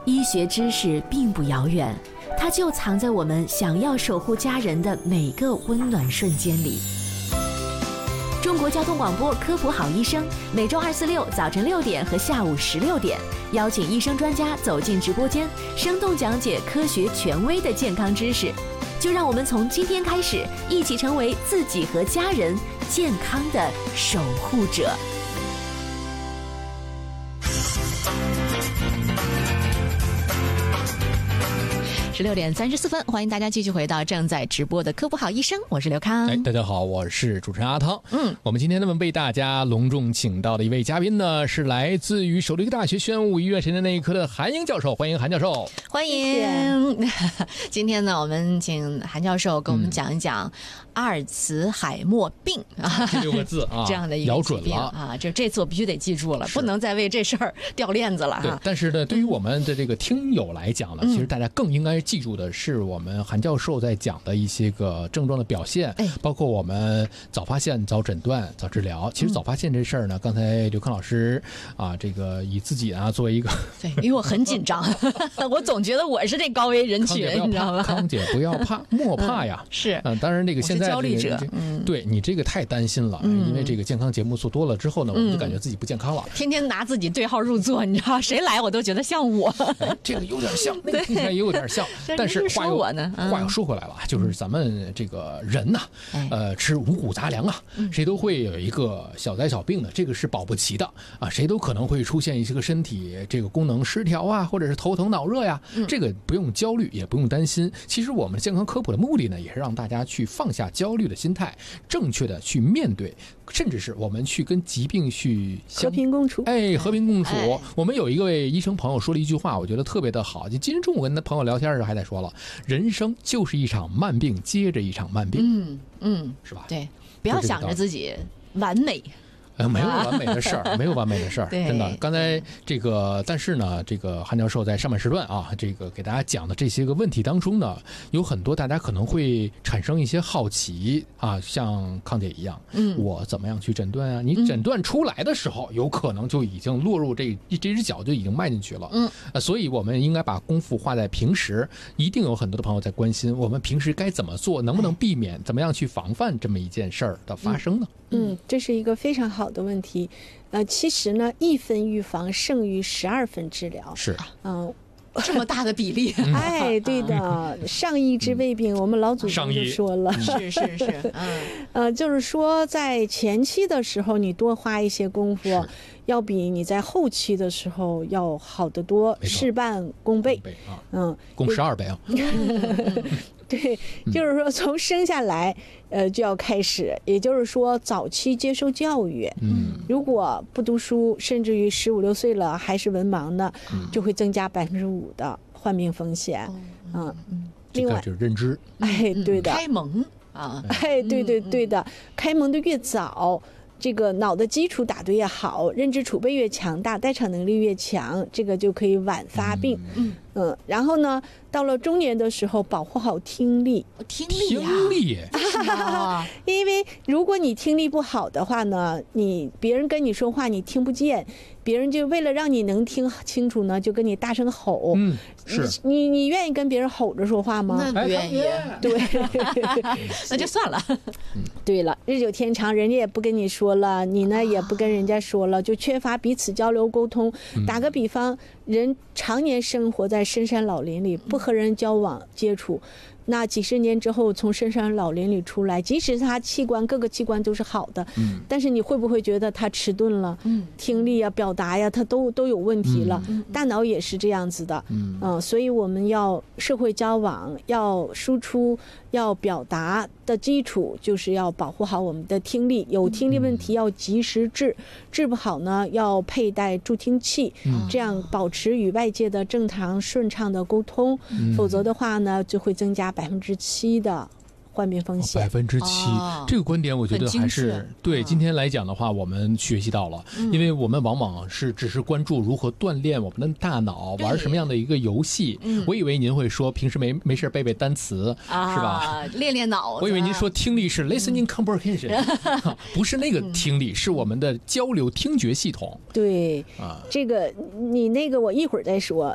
医学知识并不遥远，它就藏在我们想要守护家人的每个温暖瞬间里。中国交通广播科普好医生，每周2、4、6早晨6点和下午16点，邀请医生专家走进直播间，生动讲解科学权威的健康知识。就让我们从今天开始，一起成为自己和家人健康的守护者。16点34分，欢迎大家继续回到正在直播的科普好医生，我是刘康。 大家好，我是主持人阿汤。我们今天呢为大家隆重请到的一位嘉宾呢，是来自于首都医科大学宣武医院神经内科的韩英教授，欢迎韩教授。 欢迎。今天呢，我们请韩教授跟我们讲一讲阿尔茨海默病啊， 这6个字啊， 这样的一个疾病啊，这次我必须得记住了，不能再为这事儿掉链子了对，但是呢，对于我们的这个听友来讲呢，其实大家更应该记住的是我们韩教授在讲的一些个症状的表现，包括我们早发现、早诊断、早治疗。其实早发现这事儿呢，刚才刘康老师啊，这个以自己啊作为一个， 对，因为我很紧张，我总觉得我是这高危人群，你知道吗？ 康姐不要怕，莫怕呀。 是， 当然这个现在焦虑者， 对你这个太担心了，因为这个健康节目做多了之后呢，我们就感觉自己不健康了， 天天拿自己对号入座，你知道，谁来我都觉得像我， 这个有点像，那个听起来也有点像，但是话又说回来了，就是咱们这个人呐，吃五谷杂粮啊，谁都会有一个小灾小病的，这个是保不齐的啊，谁都可能会出现一些个身体这个功能失调啊，或者是头疼脑热呀，这个不用焦虑，也不用担心。其实我们健康科普的目的呢，也是让大家去放下焦虑的心态，正确的去面对，甚至是我们去跟疾病去和平共处。 和平共处。我们有一位医生朋友说了一句话，我觉得特别的好。就今天中午跟他朋友聊天的时候还在说了，人生就是一场慢病接着一场慢病，是吧？ 对，不要想着自己完美。 没有完美的事儿，没有完美的事儿，真的。刚才这个，但是呢，这个韩教授在上半时段啊，这个给大家讲的这些个问题当中呢，有很多大家可能会产生一些好奇啊，像康姐一样，我怎么样去诊断啊？你诊断出来的时候，有可能就已经落入这只脚就已经迈进去了，所以我们应该把功夫花在平时。一定有很多的朋友在关心，我们平时该怎么做，能不能避免，怎么样去防范这么一件事儿的发生呢？ 这是一个非常好的问题。其实呢，1分预防胜于12分治疗。 是， 这么大的比例。 对的，上医治未病，我们老祖宗就说了。 是， 就是说在前期的时候，你多花一些功夫，要比你在后期的时候要好得多，事半功倍。 功12倍啊。 对，就是说从生下来就要开始，也就是说早期接受教育。如果不读书，甚至于15、16岁了还是文盲的，就会增加5%的患病风险。 另外就是认知， 对的， 开蒙啊， 对的，开蒙的越早，这个脑的基础打得越好，认知储备越强大，代偿能力越强，这个就可以晚发病。然后呢，到了中年的时候，保护好听力。 听力因为如果你听力不好的话呢，别人跟你说话你听不见，别人就为了让你能听清楚呢，就跟你大声吼。 是你愿意跟别人吼着说话吗？ 那不愿意。 对， 那就算了。 对了，日久天长，人家也不跟你说了，你呢也不跟人家说了，就缺乏彼此交流沟通。打个比方，人常年生活在深山老林里，不和人交往接触，那几十年之后从深山老林里出来，即使他各个器官都是好的，但是你会不会觉得他迟钝了？听力啊、表达呀，他都有问题了。大脑也是这样子的。所以我们要社会交往，要输出，要表达的基础就是要保护好我们的听力。有听力问题要及时治不好呢，要佩戴助听器，这样保持与外界的正常顺畅的沟通。否则的话呢，就会增加7%的患病风险。 7%，这个观点我觉得还是对。今天来讲的话，我们学习到了，因为我们往往只是关注如何锻炼我们的大脑，玩什么样的一个游戏。我以为您会说平时没事背单词，是吧？ 练脑子。 我以为您说听力是 listening comprehension，不是那个听力，是我们的交流听觉系统。 对，这个你那个我一会儿再说。